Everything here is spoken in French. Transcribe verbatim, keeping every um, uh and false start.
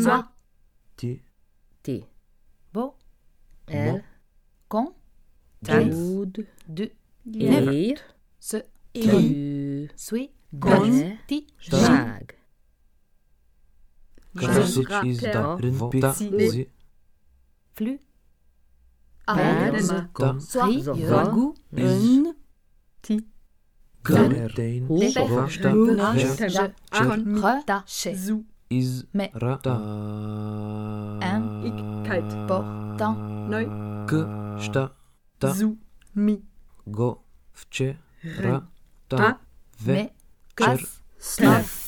Moi. Ti. Ti. Bo. El. Con. Tad. Du. Ir. Se. Tu. Sui. Gon. Ti. Jag. Krasuć izda. Vota. Zi. Flu. Pers. Da. Soi. Zova. Gu. Iz. Un. Ti. Gamerdein. Hu. Vorsta. Na. Ver. Je. Cher. Re. Ta. Che. Zu. Iz. Me. Ra. Da. Un. Ik. Kalt. Bo. Tan. Noi. K. Šta. Ta. Zu. Mi. Go. Vče. Ra. Ta. Ta. Ve. Me. Čer. As. Staf.